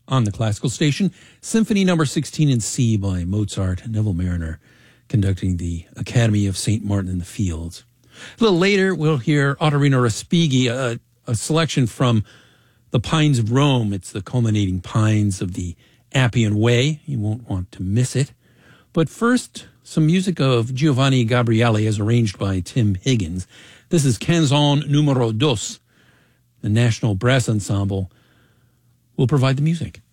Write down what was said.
on the classical station. Symphony number 16 in C by Mozart, Neville Mariner conducting the Academy of St. Martin in the Fields. A little later, we'll hear Ottorino Respighi, a selection from The Pines of Rome. It's the culminating pines of the Appian Way. You won't want to miss it. But first, some music of Giovanni Gabriele as arranged by Tim Higgins. This is Canzone Numero Dos. The National Brass Ensemble will provide the music.